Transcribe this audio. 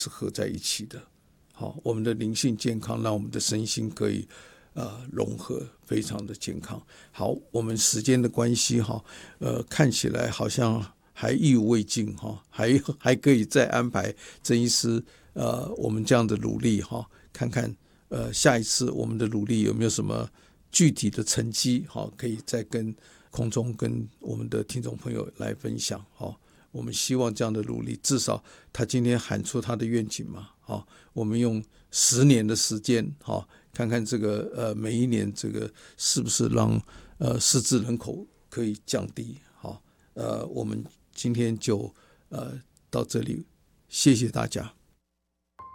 是合在一起的。好，我们的灵性健康让我们的身心可以融合，非常的健康。好，我们时间的关系看起来好像还意犹未尽还可以再安排郑医师我们这样的努力看看下一次我们的努力有没有什么具体的成绩可以再跟空中跟我们的听众朋友来分享我们希望这样的努力，至少他今天喊出他的愿景嘛我们用10年的时间看看这个每一年这个是不是让失智人口可以降低我们今天就到这里，谢谢大家。